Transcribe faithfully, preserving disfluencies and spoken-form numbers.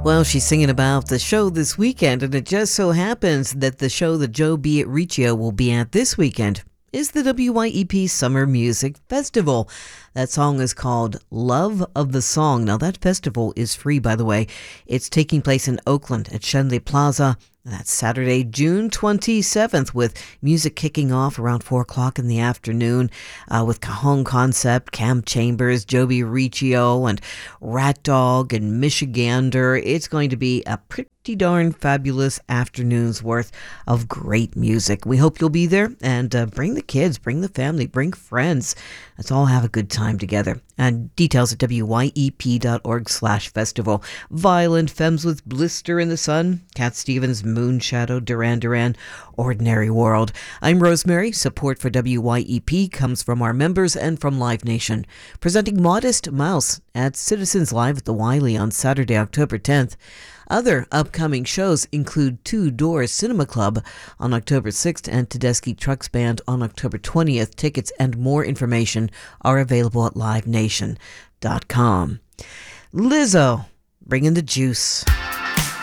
Well, she's singing about the show this weekend, and it just so happens that the show that Joe Beatricio will be at this weekend is the W Y E P Summer Music Festival. That song is called Love of the Song. Now, that festival is free, by the way. It's taking place in Oakland at Shenley Plaza. That's Saturday, June twenty-seventh, with music kicking off around four o'clock in the afternoon uh, with Cajon Concept, Cam Chambers, Joby Riccio, and Rat Dog and Michigander. It's going to be a pretty darn fabulous afternoon's worth of great music. We hope you'll be there, and uh, bring the kids, bring the family, bring friends. Let's all have a good time together. And details at W Y E P dot org slash festival. Violent Femmes with Blister in the Sun, Cat Stevens, Moonshadow, Duran Duran, Ordinary World. I'm Rosemary. Support for W Y E P comes from our members and from Live Nation. Presenting Modest Mouse at Citizens Live at the Wiley on Saturday, October tenth. Other upcoming shows include Two Doors Cinema Club on October sixth and Tedeschi Trucks Band on October twentieth. Tickets and more information are available at live nation dot com. Lizzo, bringing the juice.